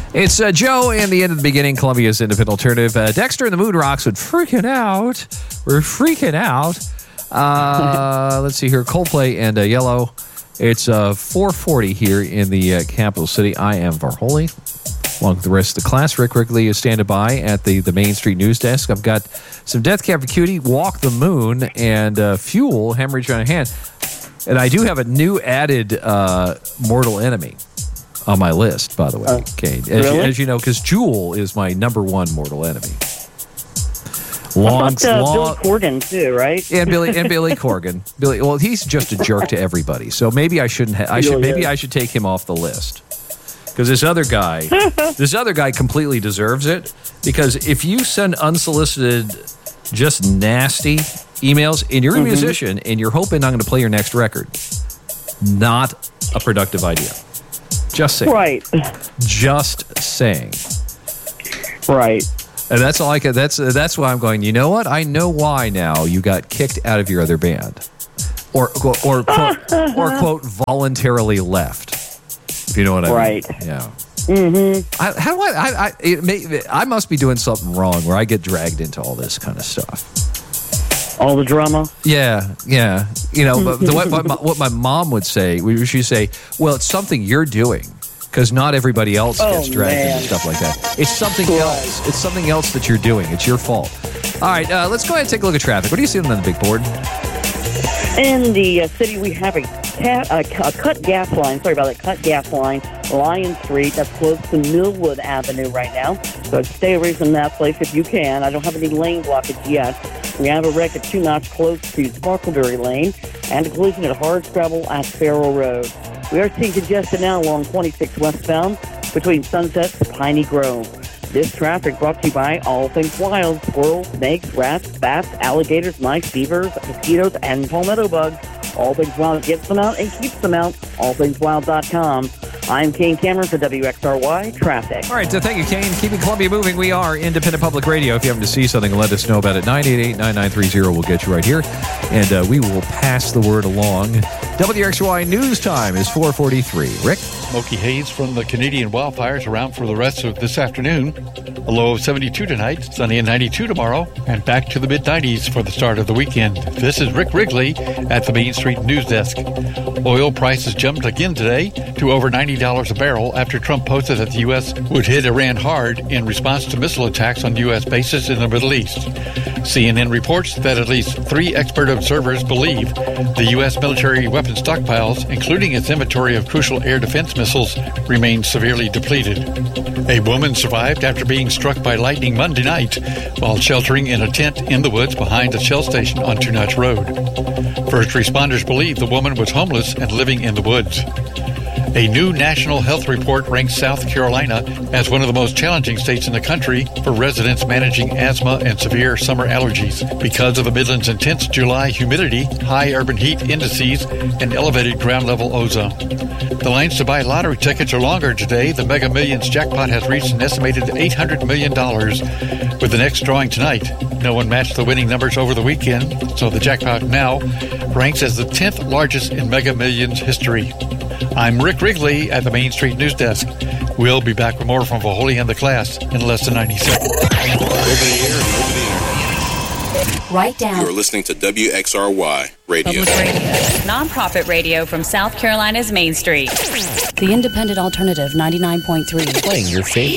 It's Joe and the end of the beginning, Columbia's independent alternative. Dexter and the Moon Rocks would freaking out. We're freaking out. Let's see here. Coldplay and Yellow. It's 4:40 here in the capital city. I am Varholi. Along with the rest of the class, Rick Wrigley is standing by at the Main Street News Desk. I've got some Death Cab for Cutie, Walk the Moon, and Fuel, Hemorrhage on a Hand. And I do have a new added mortal enemy on my list, by the way. Okay, as you know, because Jewel is my number one mortal enemy. Billy Corgan too, right? And Billy Corgan. Well, he's just a jerk to everybody. So maybe I shouldn't. I should take him off the list. Because this other guy completely deserves it. Because if you send unsolicited, just nasty emails, and you're a musician, and you're hoping I'm going to play your next record, not a productive idea. Just saying. Right. Just saying. Right. And that's all I can. That's why I'm going. You know what? I know why now. You got kicked out of your other band, or quote voluntarily left. If you know what I mean. Right. Yeah. I must be doing something wrong where I get dragged into all this kind of stuff. All the drama? Yeah. You know, but what my mom would say, she'd say, well, it's something you're doing because not everybody else gets dragged into stuff like that. It's something else. It's something else that you're doing. It's your fault. All right, let's go ahead and take a look at traffic. What are you seeing on the big board? In the city, we have a cut gas line. Sorry about that. Cut gas line, Lion Street. That's close to Millwood Avenue right now. So stay away from that place if you can. I don't have any lane blockage yet. We have a wreck at 2 knots close to Sparkleberry Lane and a collision at Hardscrabble at Farrell Road. We are seeing congestion now along 26 westbound between Sunset and Piney Grove. This traffic brought to you by All Things Wild: squirrels, snakes, rats, bats, alligators, mice, beavers, mosquitoes, and palmetto bugs. All Things Wild gets them out and keeps them out. AllThingsWild.com. I'm Kane Cameron for WXRY Traffic. All right, thank you, Kane. Keeping Columbia moving. We are Independent Public Radio. If you happen to see something, let us know about it. 988-9930 will get you right here, and we will pass the word along. WXRY News Time is 4:43. Rick? Smoky haze from the Canadian wildfires around for the rest of this afternoon. A low of 72 tonight, sunny and 92 tomorrow, and back to the mid-90s for the start of the weekend. This is Rick Wrigley at the Main Street News Desk. Oil prices jumped again today to over $90 a barrel after Trump posted that the U.S. would hit Iran hard in response to missile attacks on U.S. bases in the Middle East. CNN reports that at least 3 expert observers believe the U.S. military weapons stockpiles, including its inventory of crucial air defense missiles, remain severely depleted. A woman survived after being struck by lightning Monday night while sheltering in a tent in the woods behind a Shell station on Two Notch Road. First responders believe the woman was homeless and living in the woods. A new national health report ranks South Carolina as one of the most challenging states in the country for residents managing asthma and severe summer allergies because of the Midland's intense July humidity, high urban heat indices, and elevated ground-level ozone. The lines to buy lottery tickets are longer today. The Mega Millions jackpot has reached an estimated $800 million with the next drawing tonight. No one matched the winning numbers over the weekend, so the jackpot now ranks as the 10th largest in Mega Millions history. I'm Rick Wrigley at the Main Street News Desk. We'll be back with more from Varholi and the class in less than 90 seconds. Write down. You're listening to WXRY Radio. Public radio. Nonprofit radio from South Carolina's Main Street. The Independent Alternative 99.3. Playing your favorite